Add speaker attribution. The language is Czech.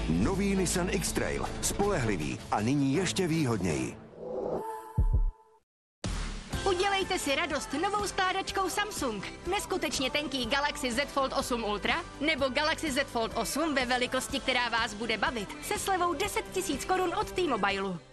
Speaker 1: Nový Nissan X-Trail. Spolehlivý a nyní ještě výhodněji.
Speaker 2: Udělejte si radost novou skládačkou Samsung. Neskutečně tenký Galaxy Z Fold 8 Ultra nebo Galaxy Z Fold 8 ve velikosti, která vás bude bavit, se slevou 10 000 korun od T-Mobilu.